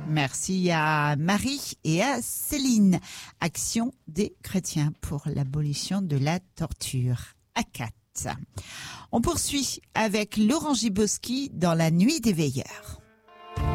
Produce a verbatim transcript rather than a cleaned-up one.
Merci à Marie et à Céline. Action des chrétiens pour l'abolition de la torture. A quatre. On poursuit avec Laurent Giboski dans La Nuit des Veilleurs.